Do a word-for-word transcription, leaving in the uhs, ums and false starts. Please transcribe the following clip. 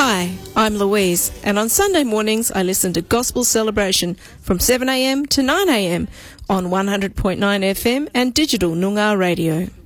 Hi, I'm Louise, and on Sunday mornings I listen to Gospel Celebration from seven a m to nine a m on one hundred point nine F M and digital Noongar radio.